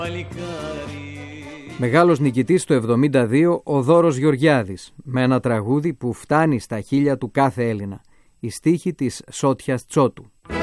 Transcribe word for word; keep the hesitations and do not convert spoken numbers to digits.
Μεγάλος νικητής το εβδομήντα δύο ο Δώρος Γεωργιάδης, με ένα τραγούδι που φτάνει στα χείλια του κάθε Έλληνα. Η στίχη της Σότιας Τσότου.